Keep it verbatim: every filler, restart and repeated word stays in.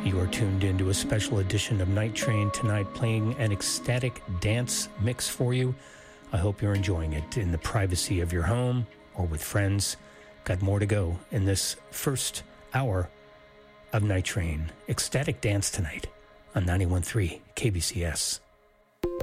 You are tuned into a special edition of Night Train tonight, playing an ecstatic dance mix for you. I hope you're enjoying it in the privacy of your home or with friends. Got more to go in this first hour of Night Train. Ecstatic dance tonight on ninety-one point three K B C S.